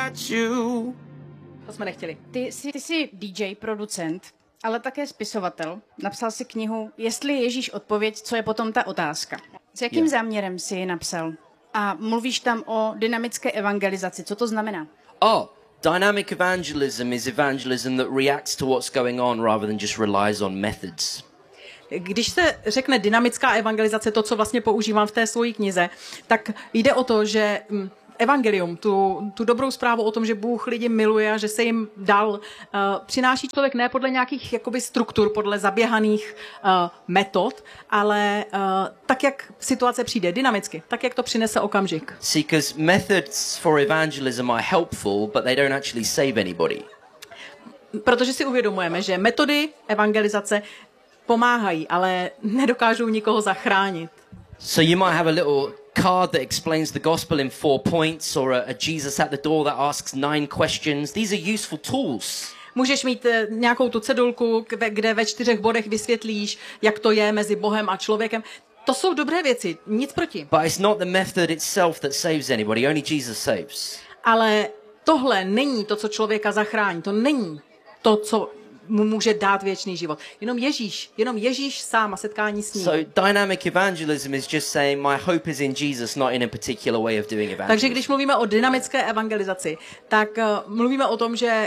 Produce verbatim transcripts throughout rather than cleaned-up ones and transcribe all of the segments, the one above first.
To jsme nechtěli. Ty jsi, ty jsi D J, producent, ale také spisovatel. Napsal si knihu Jestli Ježíš odpověď, co je potom ta otázka. S jakým Yeah. záměrem jsi ji napsal? A mluvíš tam o dynamické evangelizaci. Co to znamená? Oh, dynamic evangelism is evangelism that reacts to what's going on rather than just relies on methods. Když se řekne dynamická evangelizace, to, co vlastně používám v té svojí knize, tak jde o to, že evangelium, tu, tu dobrou zprávu o tom, že Bůh lidi miluje a že se jim dal, uh, přináší člověk ne podle nějakých jakoby struktur, podle zaběhaných uh, metod, ale uh, tak, jak situace přijde, dynamicky, tak, jak to přinese okamžik. See, because methods for evangelism are helpful, but they don't actually save anybody. Protože si uvědomujeme, že metody evangelizace pomáhají, ale nedokážou nikoho zachránit. So you might have a little card that explains the gospel in four points, or a, a Jesus at the door that asks nine questions. These are useful tools. Můžeš mít nějakou tu cedulku, kde ve čtyřech bodech vysvětlíš, jak to je mezi Bohem a člověkem. To jsou dobré věci, nic proti. But it's not the method itself that saves anybody. Only Jesus saves. Ale tohle není to, co člověka zachrání. To není to, co mu může dát věčný život. Jenom Ježíš, jenom Ježíš sám a setkání s ním. So dynamic evangelism is just saying my hope is in Jesus, not in a particular way of doing evangelism. Takže když mluvíme o dynamické evangelizaci, tak uh, mluvíme o tom, že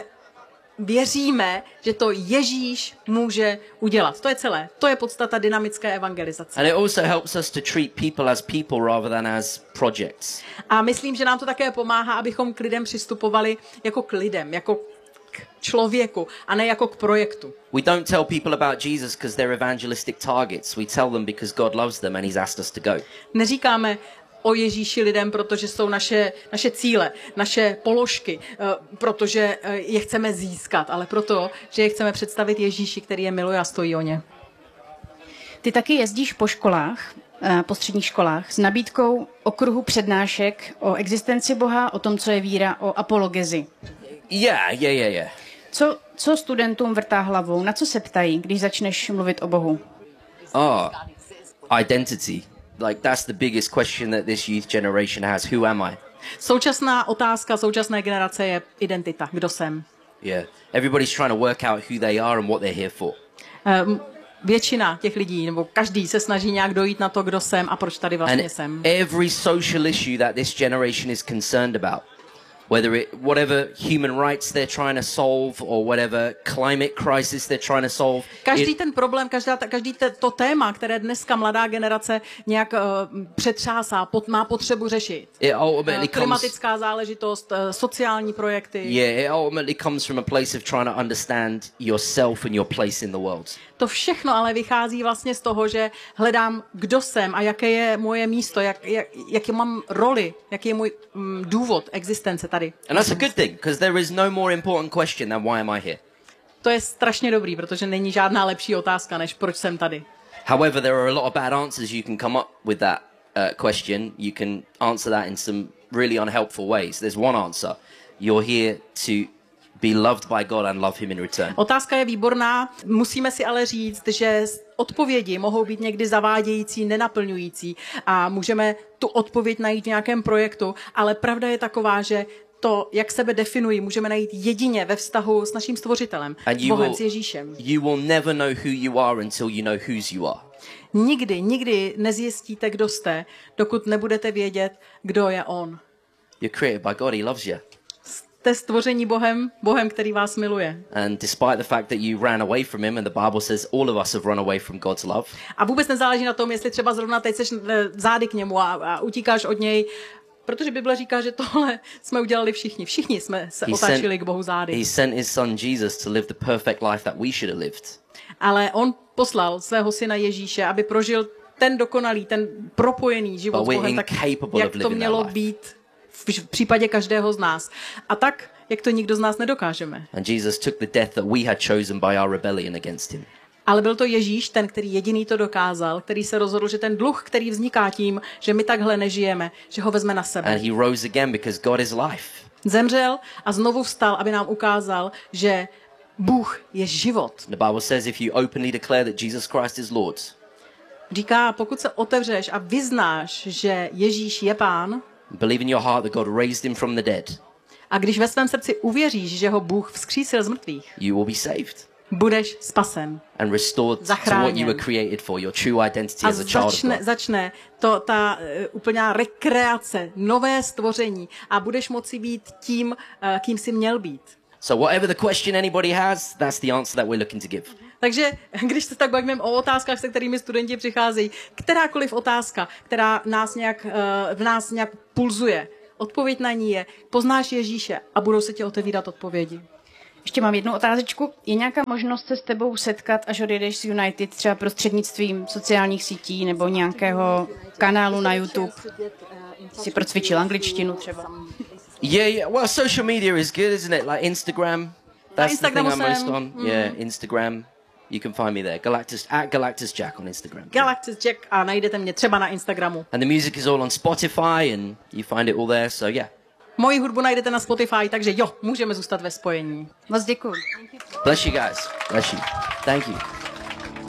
věříme, že to Ježíš může udělat. To je celé. To je podstata dynamické evangelizace. And it also helps us to treat people as people rather than as projects. A myslím, že nám to také pomáhá, abychom k lidem přistupovali jako k lidem, jako k člověku, a ne jako k projektu. We don't tell people about Jesus because they're evangelistic targets. We tell them because God loves them and he's asked us to go. Neříkáme o Ježíši lidem, protože jsou naše, naše cíle, naše položky, protože je chceme získat, ale proto, že je chceme představit Ježíši, který je miluje a stojí o ně. Ty taky jezdíš po školách, po středních školách, s nabídkou okruhu přednášek o existenci Boha, o tom, co je víra, o apologezi. Yeah, yeah, yeah, yeah. Co, co studentům vrtá hlavou? Na co se ptají, když začneš mluvit o Bohu? Oh, identity. Like that's the biggest question that this youth generation has. Who am I? Současná otázka současné generace je identita. Kdo jsem? Yeah. Everybody's trying to work out who they are and what they're here for. Um, většina těch lidí, nebo každý se snaží nějak dojít na to, kdo jsem a proč tady vlastně And jsem. every social issue that this generation is concerned about, whether it, whatever human rights they're trying to solve or whatever climate crisis they're trying to solve. Každý it, ten problém, každá, každý te, to téma, které dneska mladá generace nějak uh, přetřásá, pot, má potřebu řešit. it ultimately Uh, comes, klimatická záležitost, uh, sociální projekty. yeah, it ultimately comes from a place of trying to understand yourself and your place in the world. To všechno ale vychází vlastně z toho, že hledám, kdo jsem a jaké je moje místo, jak, jak, jaký mám roli, jaký je můj um, důvod existence tady. And that's a good thing, because there is no more important question than why am I here. To je strašně dobrý, protože není žádná lepší otázka, než proč jsem tady. However, there are a lot of bad answers you can come up with that uh, question. You can answer that in some really unhelpful ways. There's one answer. You're here to be loved by God and love him in return. Otázka je výborná, musíme si ale říct, že odpovědi mohou být někdy zavádějící, nenaplňující a můžeme tu odpověď najít v nějakém projektu, ale pravda je taková, že to, jak sebe definují, můžeme najít jedině ve vztahu s naším stvořitelem, And s you Bohem, will, s Ježíšem. you will never know who you are until you know whose you are. Nikdy, nikdy nezjistíte, kdo jste, dokud nebudete vědět, kdo je on. You're created by God, he loves you. Jste stvoření Bohem, Bohem, který vás miluje. And despite the fact that you ran away from him, and the Bible says all of us have run away from God's love. A vůbec nezáleží na tom, jestli třeba zrovna teď seš zády k němu a, a utíkáš od něj, protože Bible říká, že tohle jsme udělali všichni. Všichni jsme se He otáčeli sent, k Bohu zády. he sent his son Jesus to live the perfect life that we should have lived. Ale on poslal svého syna Ježíše, aby prožil ten dokonalý, ten propojený život But s we're Bohem, tak incapable jak of to living mělo that life. být v případě každého z nás. A tak, jak to nikdo z nás nedokážeme. And Jesus took the death that we had chosen by our rebellion against him. Ale byl to Ježíš, ten, který jediný to dokázal, který se rozhodl, že ten dluh, který vzniká tím, že my takhle nežijeme, že ho vezme na sebe. And he rose again because God is life. Zemřel a znovu vstal, aby nám ukázal, že Bůh je život. The Bible says if you openly declare that Jesus Christ is Lord, Říká, pokud se otevřeš a vyznáš, že Ježíš je Pán, believe in your heart that God raised him from the dead, A když ve svém srdci uvěříš, že ho Bůh vzkřísil z mrtvých, you will be saved budeš spasen. and restored to Zachráněn. what you were created for, your true identity A as a child of začne, God. začne to, ta uh, úplná rekreace, nové stvoření a budeš moci být tím, uh, kým jsi měl být. So whatever the question anybody has, that's the answer that we're looking to give. Takže když se tak bavíme o otázkách, se kterými studenti přicházejí, kterákoliv otázka, která nás nějak, uh, v nás nějak pulzuje, odpověď na ní je, poznáš Ježíše a budou se ti otevírat odpovědi. Ještě mám jednu otázečku. Je nějaká možnost se s tebou setkat, až odjedeš z United, třeba prostřednictvím sociálních sítí nebo nějakého kanálu na YouTube? Si procvičil angličtinu třeba. Yeah, yeah. Well, social media is good, isn't it? Like Instagram. That's the thing I'm most jsem, on. mm. Yeah, Instagram. You can find me there. Galactus at Galactus Jack on Instagram. Galactus Jack a najdete mě třeba na Instagramu. And the music is all on Spotify, and you find it all there. So yeah. Moji hudbu najdete na Spotify, takže jo, můžeme zůstat ve spojení. Moc děkuji. Bless you guys. Bless you. Thank you.